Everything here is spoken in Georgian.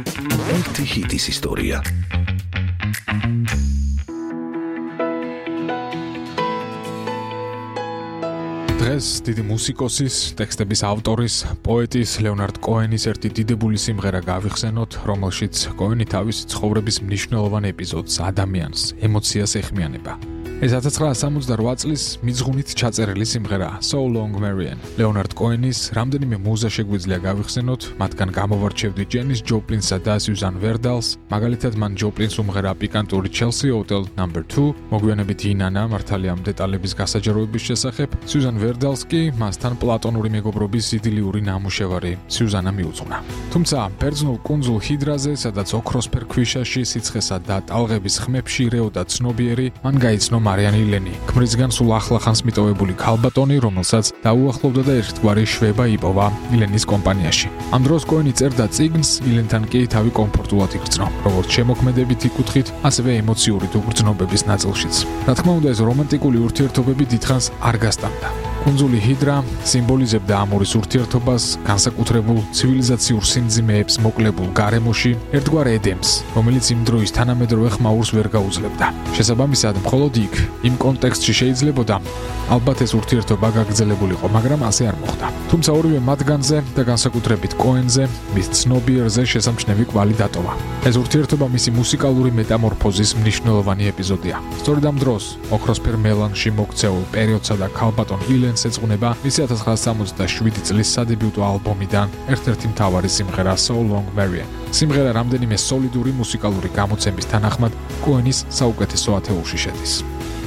ერთი ჰიტის ისტორია. დღეს დიდი მუსიკოსის, ტექსტების ავტორის, პოეტის ლეონარდ კოენის ერთი დიდებული სიმღერა გავიხსენოთ, რომელშიც კოენი თავისი ცხოვრების მნიშვნელოვან ეპიზოდს, ადამიანს, ემოციას ეხმიანება. ეს 1978 წლის მიძღვნით ჩაწერილი სიმღერაა So Long Marian. ლეონარდ კოენის რამდენიმე მუზა შეგვიძლია გავიხსენოთ, მათგან გამოვარჩევდით ჯენის ჯოპლინსა და სიუზან ვერდალს, მაგალითად მან ჯოპლინს უმღერა პიკანტური Chelsea Hotel No. 2, მოგვიანებით ინანა მართალია ამ დეტალების გასაჯაროების შესახებ, სიუზან ვერდალს კი მასთან პლატონური მეგობრობის იდილიური ნამუშევარი სიუზანა მიუძღვნა. თუმცა ბერძნულ კუნძულ ჰიდრაზე, სადაც ოქროსფერ ქვიშაში, სიცხესა და ტალღების ხმებში ირეოდა ცნობიერი, მან გაიცნო მარიანი ილენი, ქმრისგან სულ ახლახანს მიტოვებული ქალბატონი, რომელსაც დაუახლოვდა და ერთგვარი შვება იპოვა ილენის კომპანიაში. ამ დროს კოენი წერდა წიგნს, ილენთან კი თავი კომფორტულად იგრძნო, როგორც შემოქმედებითი კუთხით, ასევე ემოციური გრძნობების ნაწილშიც. რა თქმა უნდა, ეს რომანტიკული ურთიერთობები დიდხანს არ გასტანდა. კუნძული ჰიდრა სიმბოლიზებდა ამორის ურთიერთობას, განსაკუთრებულ ცივილიზაციურ სიმძიმეებს მოკლებულ გარემოში, ერთგვარ ედემს, რომელიც იმ დროის თანამედროვე ხმაურს ვერ გაუძლებდა. შესაბამისად, მხოლოდ იქ, იმ კონტექსტში შეიძლებოდა, ალბათ ეს ურთიერთობა გაგრძელებულიყო, მაგრამ ასე არ მოხდა. თუმცა ორივე მათგანზე და განსაკუთრებით კოენზე, მის ცნობიერზე შესამჩნევი კვალი დატოვა. ეს ურთიერთობა მისი მუსიკალური მეტამორფოზის მნიშვნელოვანი ეპიზოდია. სწორედ ამ დროს, ოქროსფერ მელანში მოქცეულ პერიოდსა და ქალბატონ ილენს ეძღვნება მისი 1967 წლის სადებიუტო ალბომიდან ერთ-ერთი მთავარი სიმღერა So Long Marian. სიმღერა რამდენიმე სოლიდური მუსიკალური გამოცემის თანახმად კოენის საუკეთესო ათეულში შედის.